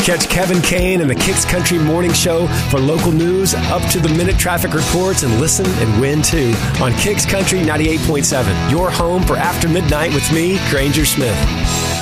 Catch Kevin Kane and the Kicks Country Morning Show for local news, up-to-the-minute traffic reports, and listen and win, too, on Kicks Country 98.7, your home for After Midnight with me, Granger Smith.